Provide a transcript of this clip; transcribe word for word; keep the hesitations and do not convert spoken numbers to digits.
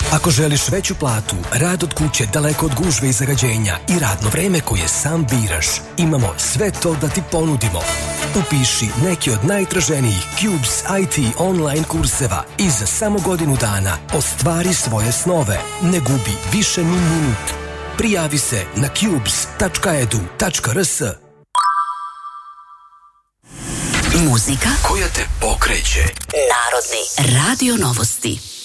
Ako želiš veću platu, rad od kuće daleko od gužve i zagađenja i radno vreme koje sam biraš, imamo sve to da ti ponudimo. Upiši neki od najtraženijih Cubes I T online kurseva i za samo godinu dana ostvari svoje snove. Ne gubi više ni minut. Prijavi se na cubes tačka edu tačka rs. Muzika koja te pokreće. Narodni radio novosti.